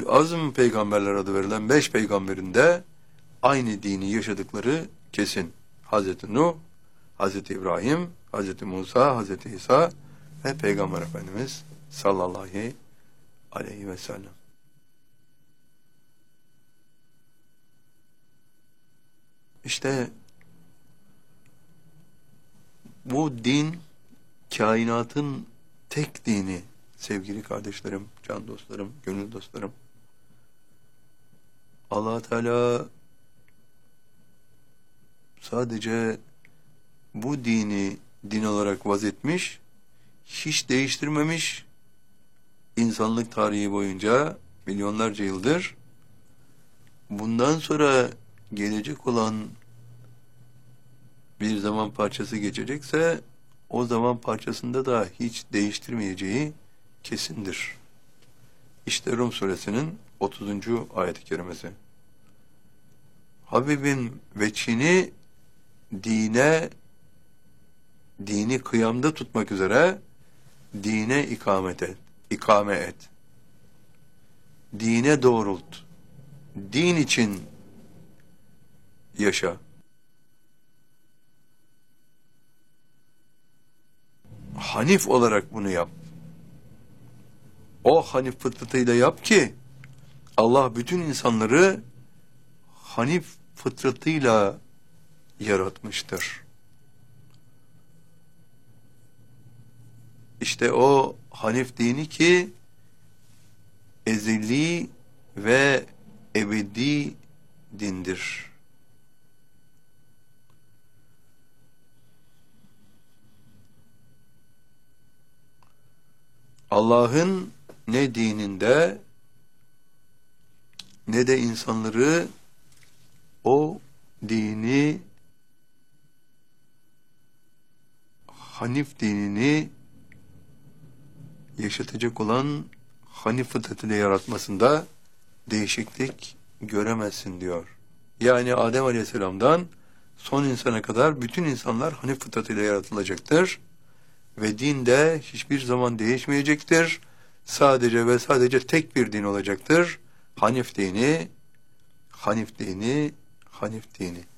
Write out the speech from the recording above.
Ulul Azm peygamberler adı verilen 5 peygamberin de aynı dini yaşadıkları kesin. Hazreti Nuh, Hazreti İbrahim, Hazreti Musa, Hazreti İsa ve Peygamber Efendimiz sallallahu aleyhi ve sellem. İşte bu din kainatın tek dini sevgili kardeşlerim, can dostlarım, gönül dostlarım. Allah Teala sadece bu dini din olarak vazetmiş, hiç değiştirmemiş, insanlık tarihi boyunca milyonlarca yıldır. Bundan sonra gelecek olan bir zaman parçası geçecekse, o zaman parçasında da hiç değiştirmeyeceği kesindir. İşte Rum suresinin 30. ayet-i kerimesi. Habibim veçhini dini kıyamda tutmak üzere dine ikame et. Dine doğrult. Din için yaşa. Hanif olarak bunu yap. O hanif fıtratıyla yap ki Allah bütün insanları hanif fıtratıyla yaratmıştır. İşte o hanif dini ki ezeli ve ebedi dindir. Allah'ın ne dininde ne de insanları o dini, hanif dinini yaşatacak olan hanif fıtratıyla yaratmasında değişiklik göremezsin diyor. Yani Adem Aleyhisselam'dan son insana kadar bütün insanlar hanif fıtratıyla yaratılacaktır. Ve din de hiçbir zaman değişmeyecektir. Sadece ve sadece tek bir din olacaktır. Hanif dini, Hanif dini, Hanif dini.